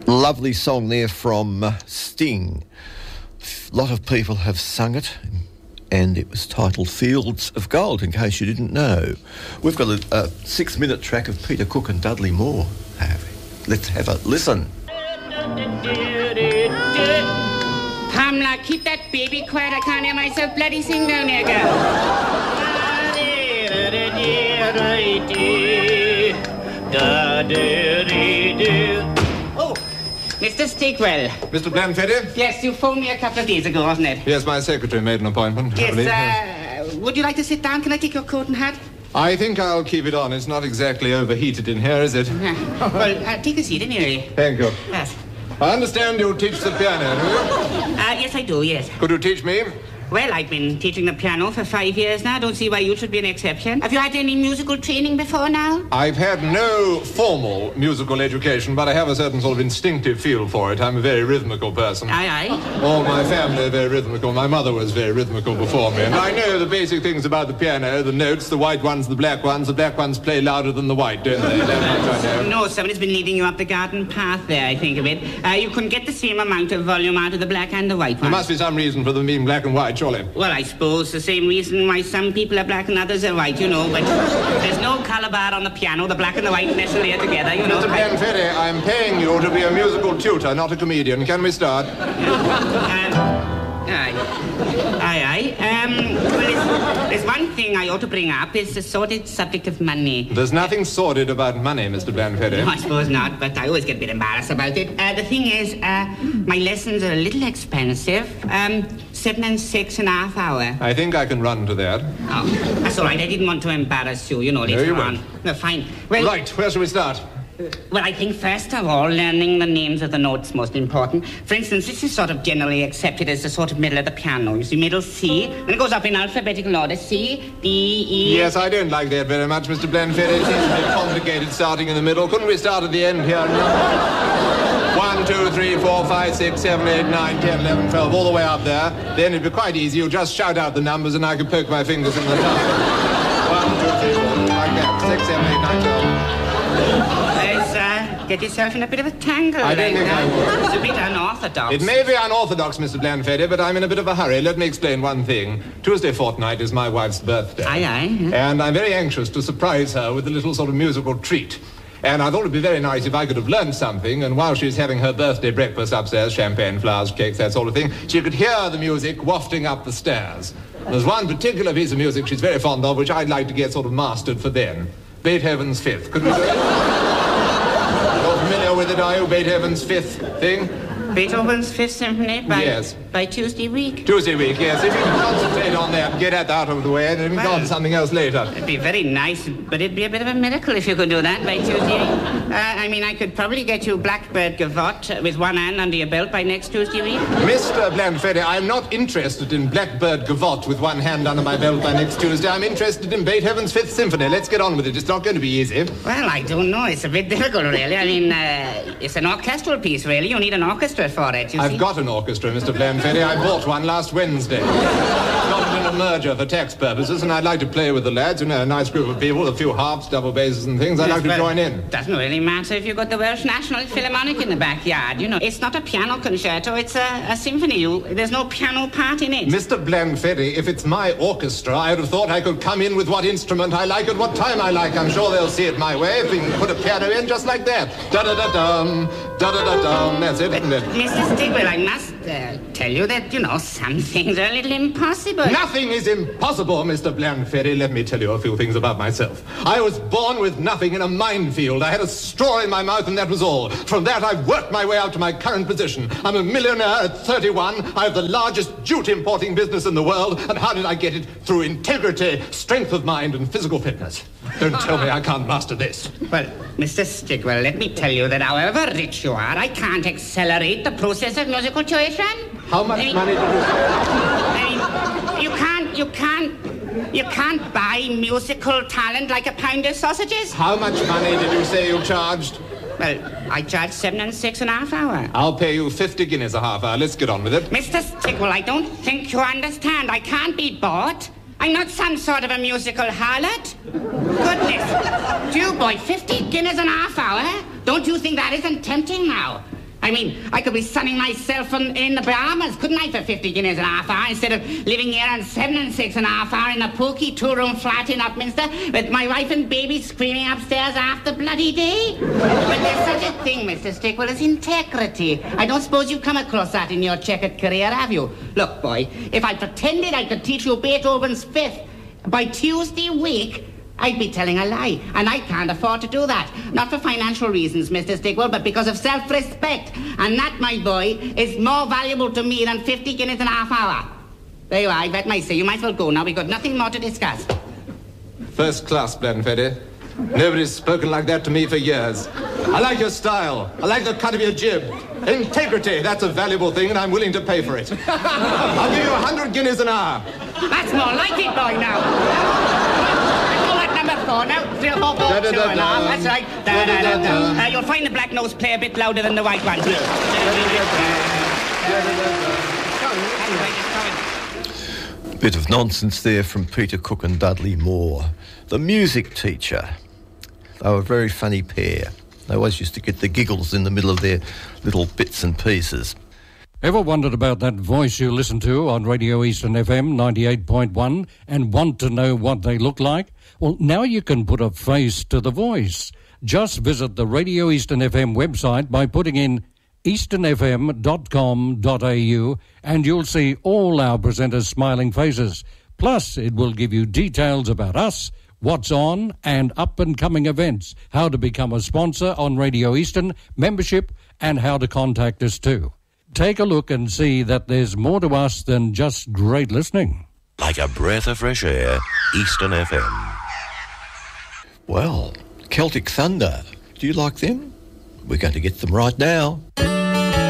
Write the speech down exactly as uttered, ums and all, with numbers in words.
Lovely song there from uh, Sting. A lot of people have sung it, and it was titled Fields of Gold, in case you didn't know. We've got a, a six-minute track of Peter Cook and Dudley Moore. Let's have a listen. Pamela, keep that baby quiet. I can't hear myself bloody sing down there, girl. Oh, Mister Stigwell. Mister Blanfetti? Yes, you phoned me a couple of days ago, wasn't it? Yes, my secretary made an appointment. Yes, uh, would you like to sit down? Can I take your coat and hat? I think I'll keep it on. It's not exactly overheated in here, is it? Uh, well, uh, take a seat anyway. Thank you. Yes. I understand you teach the piano, do you? Uh, yes, I do, yes. Could you teach me? Well, I've been teaching the piano for five years now. Don't see why you should be an exception. Have you had any musical training before now? I've had no formal musical education, but I have a certain sort of instinctive feel for it. I'm a very rhythmical person. Aye, aye. All my family are very rhythmical. My mother was very rhythmical before me. And I know the basic things about the piano, the notes, the white ones, the black ones. The black ones play louder than the white, don't they? That much I know. No, somebody's been leading you up the garden path there, I think of it. Uh, you couldn't get the same amount of volume out of the black and the white ones. There must be some reason for them being black and white, surely. Well, I suppose the same reason why some people are black and others are white, you know, but there's no colour bar on the piano. The black and the white necessarily are together, you know. Mister Blanfetti, I'm paying you to be a musical tutor, not a comedian. Can we start? Um, aye. Aye, aye. Um, well, there's, there's one thing I ought to bring up. It's the sordid subject of money. There's nothing sordid about money, Mister Blanfetti. No, I suppose not, but I always get a bit embarrassed about it. Uh, the thing is, uh, my lessons are a little expensive. Um, seven and six and a half hour. I think I can run to that. Oh, that's all right. I didn't want to embarrass you, you know, later no, you on. won't. No, fine. Well, right, where shall we start? Well, I think first of all, learning the names of the notes most important. For instance, this is sort of generally accepted as the sort of middle of the piano. You see, middle C, and it goes up in alphabetical order. C, D, E... Yes, I don't like that very much, Mister Blanfetti. It seems to be complicated starting in the middle. Couldn't we start at the end here? One, two, three, four, five, six, seven, eight, nine, ten, eleven, twelve, all the way up there. Then it'd be quite easy. You just shout out the numbers and I could poke my fingers in the top. One, two, three, four, like that. Six, seven, eight, nine, twelve. Let's uh, get yourself in a bit of a tangle. I don't like think that. I would. It's a bit unorthodox. It may be unorthodox, Mister Blanfetti, but I'm in a bit of a hurry. Let me explain one thing. Tuesday fortnight is my wife's birthday. Aye, aye. And I'm very anxious to surprise her with a little sort of musical treat. And I thought it'd be very nice if I could have learned something, and while she's having her birthday breakfast upstairs, champagne, flowers, cakes, that sort of thing, she could hear the music wafting up the stairs. There's one particular piece of music she's very fond of, which I'd like to get sort of mastered for then. Beethoven's Fifth. Could we do it? You're familiar with it, are you? Beethoven's Fifth thing? Beethoven's Fifth Symphony by, yes. by Tuesday week? Tuesday week, yes. If you can concentrate on that and get that out of the way, then we can go on to something else later. It'd be very nice, but it'd be a bit of a miracle if you could do that by Tuesday week. Uh, I mean, I could probably get you Blackbird Gavotte with one hand under your belt by next Tuesday week. Mister Blanfetti, I'm not interested in Blackbird Gavotte with one hand under my belt by next Tuesday. I'm interested in Beethoven's Fifth Symphony. Let's get on with it. It's not going to be easy. Well, I don't know. It's a bit difficult, really. I mean, uh, it's an orchestral piece, really. You need an orchestra for it, you I've see. got an orchestra, Mister Blanfetti. I bought one last Wednesday. Got it in a merger for tax purposes, and I'd like to play with the lads. You know, a nice group of people, a few harps, double basses and things. I'd Yes, like to well, join in. Doesn't really matter if you've got the Welsh National Philharmonic in the backyard. You know, it's not a piano concerto, it's a, a symphony. You, there's no piano part in it. Mister Blanfetti, if it's my orchestra, I'd have thought I could come in with what instrument I like at what time I like. I'm sure they'll see it my way if we can put a piano in just like that. Da-da-da-dum, da-da-da-dum. That's it, isn't it? Mister Stigwell, I must uh, tell you that, you know, some things are a little impossible. Nothing is impossible, Mister Blanfetti. Let me tell you a few things about myself. I was born with nothing in a minefield. I had a straw in my mouth and that was all. From that, I've worked my way out to my current position. I'm a millionaire at thirty-one. I have the largest jute importing business in the world. And how did I get it? Through integrity, strength of mind, and physical fitness. Don't tell me I can't master this. Well, Mister Stigwell, let me tell you that however rich you are, I can't accelerate the process of musical tuition. How much I mean, money did you say? I mean, you can't, you can't, you can't buy musical talent like a pound of sausages. How much money did you say you charged? Well, I charge seven and six and a half hour. I'll pay you fifty guineas a half hour. Let's get on with it. Mister Stigwell, I don't think you understand. I can't be bought. I'm not some sort of a musical harlot. Goodness. Do you, boy, fifty guineas an half hour? Don't you think that isn't tempting now? I mean, I could be sunning myself in, in the Bahamas, couldn't I, for fifty guineas an half hour, instead of living here on seven and six and a half hour in a pokey two-room flat in Upminster with my wife and baby screaming upstairs half the bloody day? But there's such a thing, Mister Stickwell, as integrity. I don't suppose you've come across that in your checkered career, have you? Look, boy, if I pretended I could teach you Beethoven's Fifth by Tuesday week, I'd be telling a lie, and I can't afford to do that. Not for financial reasons, Mister Stickwell, but because of self-respect. And that, my boy, is more valuable to me than fifty guineas an half hour. There you are, I bet my say. You might as well go now. We've got nothing more to discuss. First class, Blenfeddy. Nobody's spoken like that to me for years. I like your style. I like the cut of your jib. Integrity, that's a valuable thing, and I'm willing to pay for it. I'll give you a hundred guineas an hour. That's more like it, boy, now. Number four, now, three, four, four, da, da, two da, and a half, that's right. Da, da, da, da, da. Uh, you'll find the black nose play a bit louder than the white ones. Bit of nonsense there from Peter Cook and Dudley Moore. The music teacher. They were a very funny pair. They always used to get the giggles in the middle of their little bits and pieces. Ever wondered about that voice you listen to on Radio Eastern F M ninety-eight point one and want to know what they look like? Well, now you can put a face to the voice. Just visit the Radio Eastern F M website by putting in eastern f m dot com dot a u and you'll see all our presenters' smiling faces. Plus, it will give you details about us, what's on, and up-and-coming events, how to become a sponsor on Radio Eastern, membership, and how to contact us too. Take a look and see that there's more to us than just great listening. Like a breath of fresh air, Eastern F M. Well, Celtic Thunder. Do you like them? We're going to get them right now.